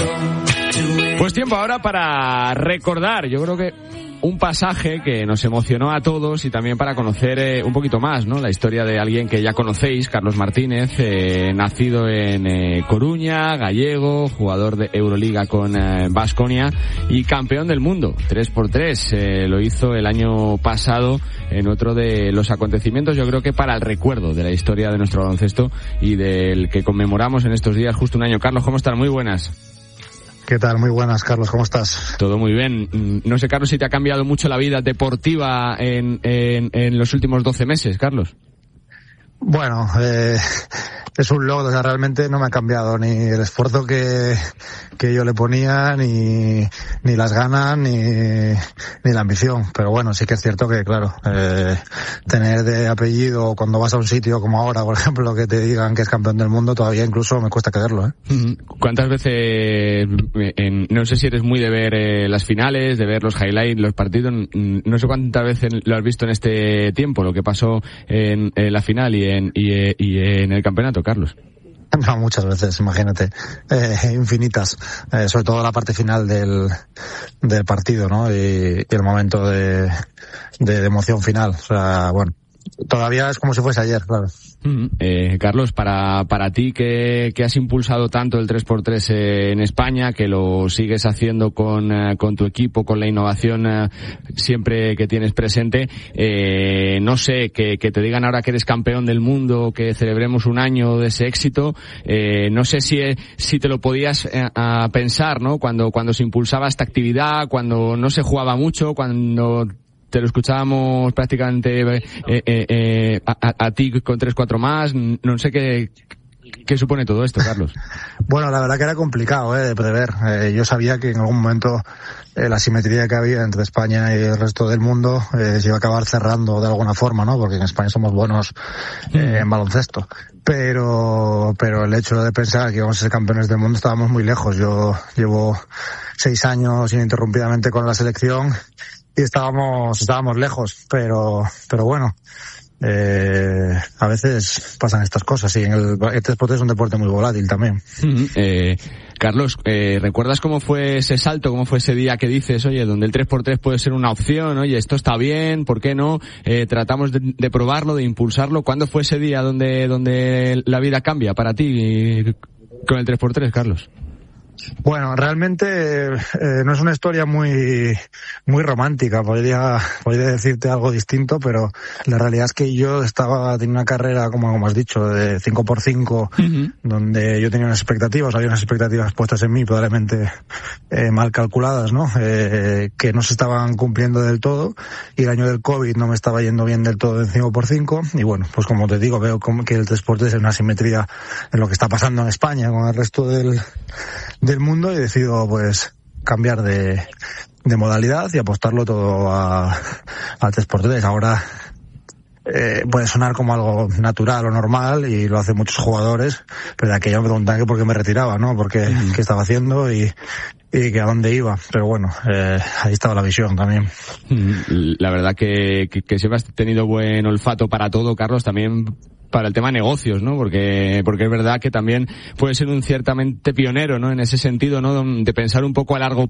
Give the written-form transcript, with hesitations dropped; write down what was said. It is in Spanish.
Pues tiempo ahora para recordar, yo creo que un pasaje que nos emocionó a todos y también para conocer un poquito más, ¿no? La historia de alguien que ya conocéis, Carlos Martínez, nacido en Coruña, gallego, jugador de Euroliga con Baskonia y campeón del mundo, 3x3. Lo hizo el año pasado en otro de los acontecimientos, yo creo que para el recuerdo de la historia de nuestro baloncesto y del que conmemoramos en estos días justo un año. Carlos, ¿cómo estás? Muy buenas. ¿Qué tal? Muy buenas, Carlos, ¿cómo estás? Todo muy bien. No sé, Carlos, si te ha cambiado mucho la vida deportiva en los últimos 12 meses, Carlos. Bueno, es un logro, o sea, realmente no me ha cambiado ni el esfuerzo que yo le ponía, ni las ganas, ni la ambición. Pero bueno, sí que es cierto que, claro, tener de apellido cuando vas a un sitio como ahora, por ejemplo, que te digan que es campeón del mundo, todavía incluso me cuesta creerlo, ¿eh? ¿Cuántas veces, no sé si eres muy de ver las finales, de ver los highlights, los partidos, no sé cuántas veces lo has visto en este tiempo, lo que pasó en la final y en el campeonato, Carlos? No, muchas veces, imagínate, infinitas, sobre todo la parte final del partido, ¿no? Y el momento de emoción final, o sea, bueno, todavía es como si fuese ayer, claro. Carlos, para ti que has impulsado tanto el 3x3 en España, que lo sigues haciendo con tu equipo, con la innovación siempre que tienes presente, no sé, que te digan ahora que eres campeón del mundo, que celebremos un año de ese éxito, no sé si te lo podías pensar, ¿no? Cuando se impulsaba esta actividad, cuando no se jugaba mucho, cuando te lo escuchábamos prácticamente a ti con 3-4 más. No sé qué supone todo esto, Carlos. Bueno, la verdad que era complicado de prever. Yo sabía que en algún momento la simetría que había entre España y el resto del mundo se iba a acabar cerrando de alguna forma, ¿no? Porque en España somos buenos en baloncesto. Pero el hecho de pensar que íbamos a ser campeones del mundo, estábamos muy lejos. Yo llevo 6 años ininterrumpidamente con la selección y estábamos lejos, pero bueno, a veces pasan estas cosas y el 3x3 es un deporte muy volátil también. Carlos, ¿recuerdas cómo fue ese salto, cómo fue ese día que dices, oye, donde el 3x3 puede ser una opción, oye, esto está bien, ¿por qué no? Tratamos de probarlo, de impulsarlo. ¿Cuándo fue ese día donde la vida cambia para ti con el 3x3, Carlos? Bueno, realmente no es una historia muy romántica, podría decirte algo distinto, pero la realidad es que yo teniendo una carrera, como has dicho, de 5x5, donde yo tenía había unas expectativas puestas en mí, probablemente mal calculadas, ¿no? Que no se estaban cumpliendo del todo, y el año del COVID no me estaba yendo bien del todo en 5x5, y bueno, pues como te digo, veo que el 3x3 es una simetría en lo que está pasando en España con el resto del mundo, y decido pues cambiar de modalidad y apostarlo todo al 3x3. Ahora puede sonar como algo natural o normal y lo hacen muchos jugadores, pero de aquello me preguntaban que por qué me retiraba, ¿no? Porque qué estaba haciendo y que a dónde iba, pero bueno, ahí estaba la visión también. La verdad que siempre has tenido buen olfato para todo, Carlos, también para el tema negocios, ¿no? Porque es verdad que también puede ser un ciertamente pionero, ¿no? En ese sentido, ¿no? De pensar un poco a largo